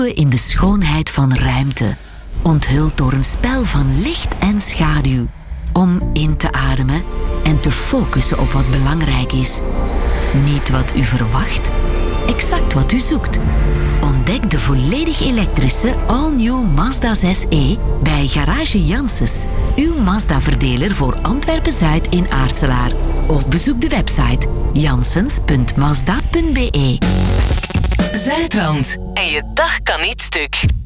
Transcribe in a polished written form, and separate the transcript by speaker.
Speaker 1: vertoeven in de schoonheid van ruimte. Onthuld door een spel van licht en schaduw. Om in te ademen en te focussen op wat belangrijk is. Niet wat u verwacht, exact wat u zoekt. Ontdek de volledig elektrische all-new Mazda 6e bij Garage Janssens. Uw Mazda-verdeler voor Antwerpen-Zuid in Aartselaar. Of bezoek de website janssens.mazda.be.
Speaker 2: Zuidrand. En je dag kan niet stuk.